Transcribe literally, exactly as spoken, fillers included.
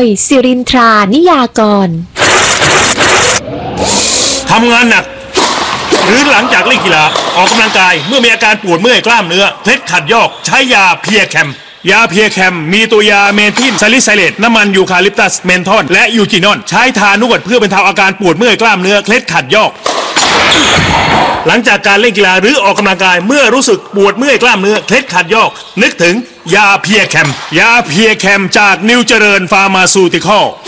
สิรินทรานิยากรทำงานหนักหรือหลังจากเล่นกีฬาออกกำลังกายเมื่อมีอาการปวดเมื่อยกล้ามเนื้อเคล็ดขัดยอกใช้ยาเพียแคมยาเพียแคมมีตัวยาเมทิลซาลิไซเลตน้ำมันยูคาลิปตัสเมนทอลและยูจินอนใช้ทานวดเพื่อบรรเทาอาการปวดเมื่อยกล้ามเนื้อเคล็ดขัดยอกหลังจากการเล่นกีฬาหรือออกกำลังกายเมื่อรู้สึกปวดเมื่อยกล้ามเนื้อเคล็ดขัดยอกนึกถึงยาเพียแคมยาเพียแคมจากนิวเจริญฟาร์มาซูติคอล